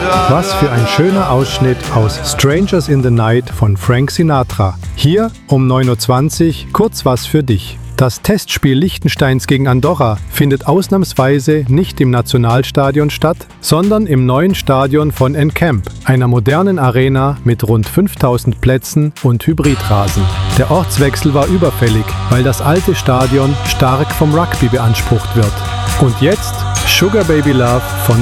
Was für ein schöner Ausschnitt aus Strangers in the Night von Frank Sinatra. Hier um 9:20 Uhr kurz was für dich. Das Testspiel Liechtensteins gegen Andorra findet ausnahmsweise nicht im Nationalstadion statt, sondern im neuen Stadion von Encamp, einer modernen Arena mit rund 5000 Plätzen und Hybridrasen. Der Ortswechsel war überfällig, weil das alte Stadion stark vom Rugby beansprucht wird. Und jetzt Sugar Baby Love von